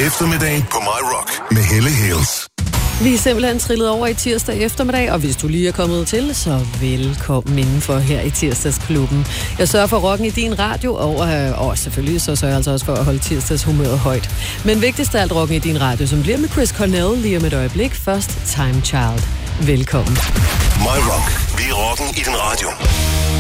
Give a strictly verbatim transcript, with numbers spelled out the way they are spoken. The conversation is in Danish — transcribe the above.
Eftermiddag på My Rock med Helle Hales. Vi er simpelthen trillet over i tirsdag eftermiddag, og hvis du lige er kommet til, så velkommen indenfor her i tirsdagsklubben. Jeg sørger for rocken i din radio, og, øh, og selvfølgelig så sørger jeg altså også for at holde tirsdagshumøret højt. Men vigtigst af alt rocken i din radio, som bliver med Chris Cornell lige om et øjeblik. Først Time Child. Velkommen. My Rock. Vi er rocken i din radio.